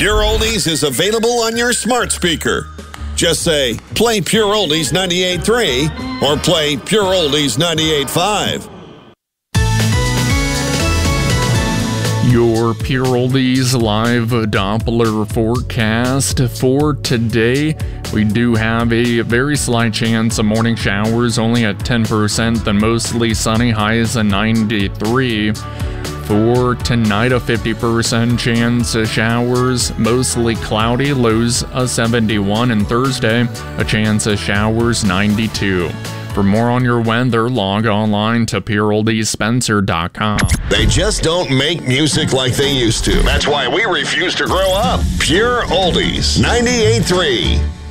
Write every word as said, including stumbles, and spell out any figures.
Pure Oldies is available on your smart speaker. Just say, play Pure Oldies ninety-eight point three or play Pure Oldies ninety-eight point five. Your Pure Oldies live Doppler forecast for today. We do have a very slight chance of morning showers, only at ten percent, then mostly sunny, highs at ninety-three. For tonight, a fifty percent chance of showers, mostly cloudy, lows of seventy-one, and Thursday, a chance of showers, ninety-two. For more on your weather, log online to pure oldies spencer dot com. They just don't make music like they used to. That's why we refuse to grow up. Pure Oldies ninety-eight point three.